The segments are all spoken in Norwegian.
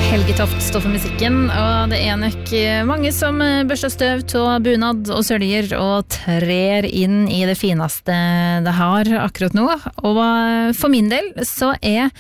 Helge Toft står for musikken, og det nok mange som børster støv til bunad og søljer og trer inn i det fineste det har akkurat nå. Og for min del så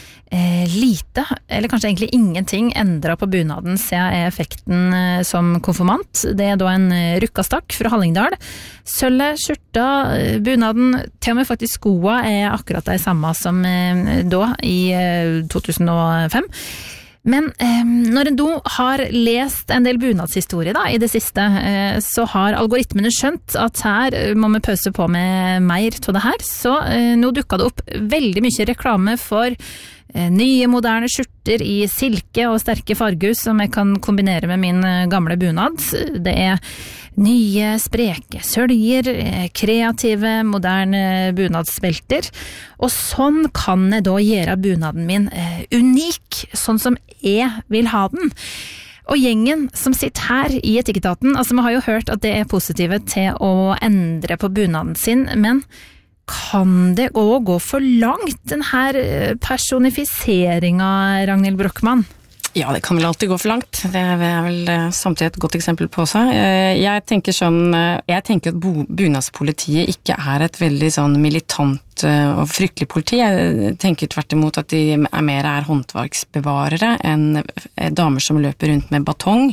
lite, eller kanskje egentlig ingenting endret på bunaden siden effekten som konfirmant. Det da en rukkastakk fra Hallingdal. Sølvet, skjorta, bunaden, til og med faktisk skoa akkurat det samme som da i 2005. Men når en da har lest en del bunadshistorie da, i det siste, så har algoritmene skjønt at her må vi pøse på med mer til det her. Så nå dukket det opp veldig mye reklame for nye moderne skjorter i silke og sterke fargus som jeg kan kombinere med min gamle bunad. Det nye, spreke søljer, kreative, moderne bunadsbelter. Og sånn kan jeg da gjøre bunaden min unik, sånn som jeg vil ha den. Og gjengen som sitter her i Etikketaten, altså vi har jo hørt at det positive til å endre på bunaden sin, men kan det også gå for langt, den her personifiseringen, Ragnhild Brochmann? Ja, det kan vel alltid gå for langt. Det vel samtidig et godt eksempel på seg. Jeg tenker at bunadspolitiet ikke et veldig sånn militant og fryktelig politi. Jeg tenker tvert imot at de mer håndverksbevarere enn damer som løper rundt med batong.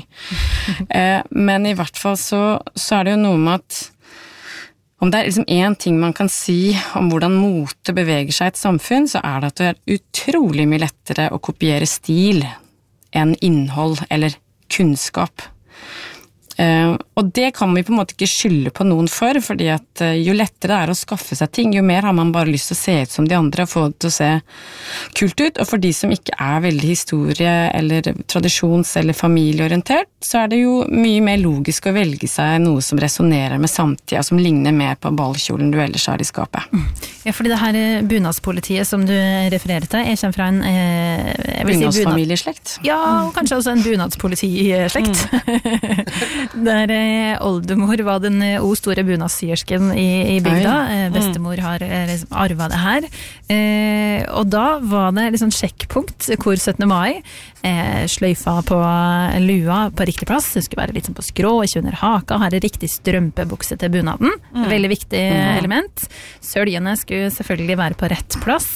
Men i hvert fall så det jo noe med at om det liksom en ting man kan si om hvordan mote beveger seg i et samfunn, så det at det utrolig mye lettere å kopiere stil enn innhold eller kunnskap. Og det kan vi på en måte ikke skylde på noen for, fordi at jo lettere det å skaffe seg ting, jo mer har man bare lyst til å se ut som de andre og få det til å se kult ut. Og for de som ikke veldig historie- eller tradisjons- eller familieorientert, så det jo mye mer logisk å velge seg noe som resonerer med samtida, som ligner mer på ballkjolen du ellers har i skapet. Ja, fordi det her bunadspolitiet som du refererer til, jeg kommer fra en bunadsfamilieslekt. Ja, og kanskje også en bunadspolitislekt. Der oldemor var den store bunadssyrsken i bygda. Bestemor har arvet det her. Og da var det liksom sjekkpunkt hvor 17. mai sløyfa på lua på riktig plass. Det skulle være litt sånn på skrå, ikke under haka. Her riktig strømpebukse til bunaden. Veldig viktig element. Søljene skulle selvfølgelig være på rett plass.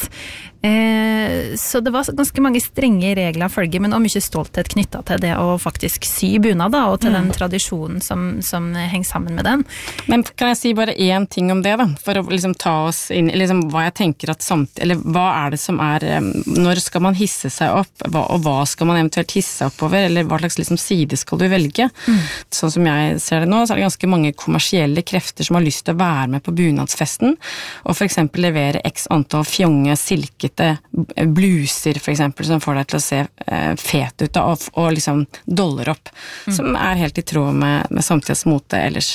Så det var ganske mange strenge regler å følge, men mye stolthet knyttet til det å faktisk sy bunad da, og til den tradisjonen som henger sammen med den. Men kan jeg si bare en ting om det da, for å liksom ta oss inn, liksom hva jeg tenker at eller hva det som når skal man hisse seg opp, og hva skal man eventuelt hisse oppover, eller hva slags liksom side skal du velge? Sånn som jeg ser det nå, så det ganske mange kommersielle krefter som har lyst til å være med på bunadsfesten, og for eksempel levere x antall fjonge, silkete bluser for eksempel, som får deg til å se fet ut da, og liksom doller opp, som helt i tråd med samtidas mote ellers.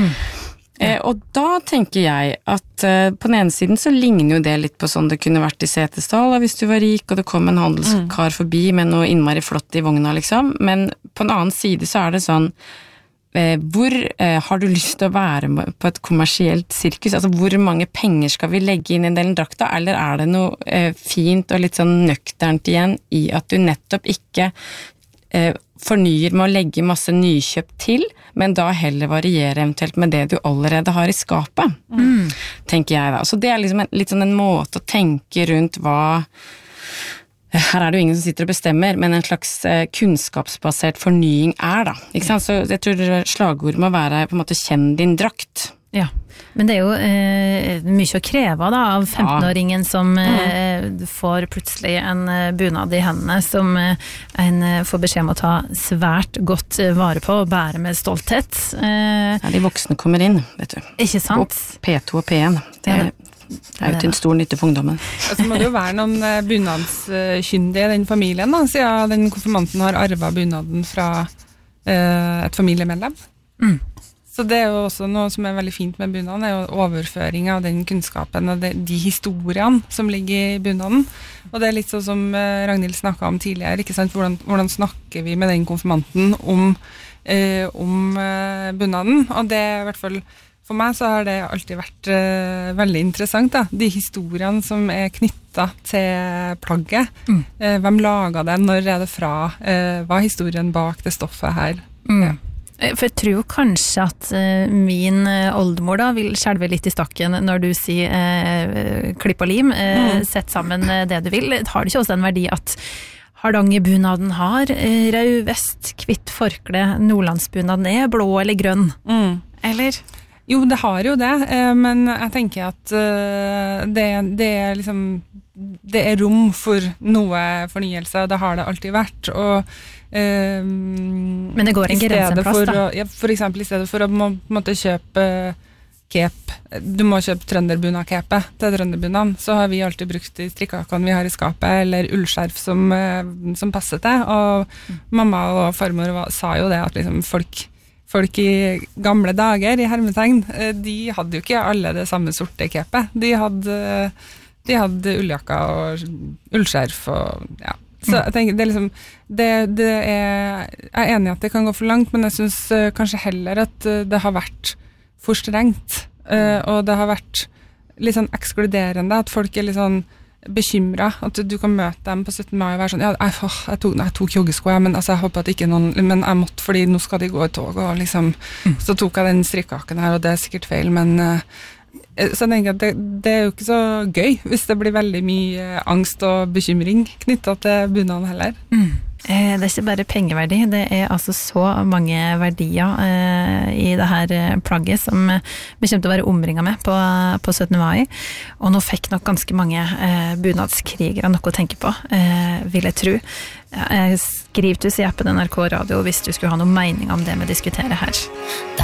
Og da tenker jeg at på den ene siden så ligner jo det litt på sånn det kunne vært i Setesdal hvis du var rik og det kom en handelskar forbi med noe innmari flott i vogna liksom, men på den annen side så det sånn hvor har du lyst til å være med på et kommersielt sirkus? Altså hvor mange penger skal vi legge inn i den drakta? Eller det noe fint og litt sånn nøkternt igjen i at du nettopp ikke fornyer med å legge masse nykjøpt til, men da heller variere eventuelt med det du allerede har i skapet, tenker jeg da. Så det liksom litt sånn en måte å tenke rundt hva her det jo ingen som sitter og bestemmer, men en slags kunnskapsbasert fornying da. Ikke sant? Så jeg tror slagord må være på en måte kjenn din drakt. Ja, men det jo mye å kreve da, av 15-åringen som får plutselig en bunad i hendene som en får beskjed om å ta svært godt vare på og bære med stolthet. De voksne kommer inn, vet du. Ikke sant? Og P2 og P1. Det jo til en stor nytte for ungdommen. Så må det jo være noen bunadskyndige i den familien da, siden den konfirmanten har arvet bunaden fra et familiemedlem. Så det jo også noe som veldig fint med bunaden, det jo overføring av den kunnskapen og de historiene som ligger i bunaden. Og det litt sånn som Ragnhild snakket om tidligere, ikke sant? Hvordan snakker vi med den konfirmanten om bunaden? Og det i hvert fall for meg så har det alltid vært veldig interessant da. De historiene som knyttet til plagget. Hvem laget det, når det fra, hva historien bak det stoffet her. Ja. For jeg tror kanskje at min oldemor da vil skjelve litt i stakken når du sier klipp og lim, sett sammen det du vil. Har det ikke også en verdi at Hardangerbunaden har rød vest, hvitt forkle, nordlandsbunaden blå eller grønn? Eller? Jo, det har jo det, men jeg tenker at det liksom, det rom for noe fornyelse, og det har det alltid vært, og men det går en grenseplass da? For eksempel i stedet for å måtte kjøpe cape, du må kjøpe trønderbunad-cape til trønderbunaden, så har vi alltid brukt de strikkakene vi har i skapet, eller ullskjerf som passer til, og mamma og farmor sa jo det at liksom folk i gamle dager, i hermetegn, de hadde jo ikke alle det samme sorte kepet. De hadde ulljakka og ullskjerf og ja. Så jeg tenker, det er liksom, jeg enig i at det kan gå for langt, men jeg synes kanskje heller at det har vært for strengt, og det har vært litt sånn ekskluderende, at folk litt sånn bekymret, at du kan møte dem på 17. mai og være sånn, ja, jeg tok joggesko, men altså, jeg håper at ikke noen, men jeg måtte, fordi nå skal de gå i tog, og liksom, så tok jeg den strikkaken her, og det sikkert feil, men så jeg tenker at det jo ikke så gøy, hvis det blir veldig mye angst og bekymring knyttet til bunaden heller. Det ikke bare pengeverdi, det altså så mange verdier i det her plagget som vi kommer til å være omringet med på 17. mai, og nå fikk nok ganske mange bunadskrigere noe å tenke på, vil jeg tro. Skriv til oss i appen NRK Radio hvis du skulle ha noen mening om det vi diskuterer her.